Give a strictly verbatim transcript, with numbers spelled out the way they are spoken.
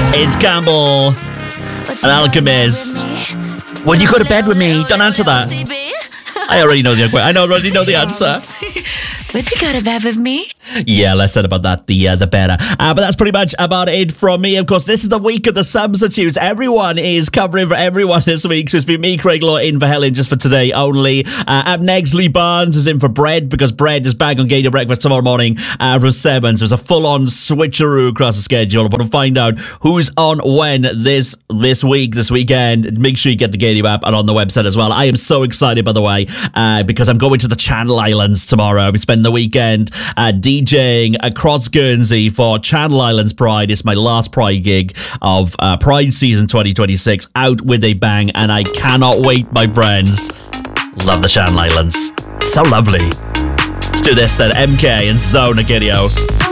It's Campbell, an alchemist. Will you go to bed with me? Don't answer that. I already know the I know already know the answer. Would you go to bed with me? Yeah, less said about that, the uh, the better. Uh, but that's pretty much about it from me. Of course, this is the week of the substitutes. Everyone is covering for everyone this week. So it's been me, Craig Law, in for Helen just for today only. Uh, up next, Lee Barnes is in for Bread because Bread is back on Gator Breakfast tomorrow morning uh, from seven. So it's a full-on switcheroo across the schedule. But to find out who's on when this this week, this weekend, make sure you get the Gator app and on the website as well. I am so excited, by the way, uh, because I'm going to the Channel Islands tomorrow. I'll be spending the weekend uh, DJing across Guernsey for Channel Islands Pride. It's my last Pride gig of uh, Pride season twenty twenty-six, out with a bang, and I cannot wait, my friends. Love the Channel Islands. So lovely. Let's do this then. M K and Zone Agadio.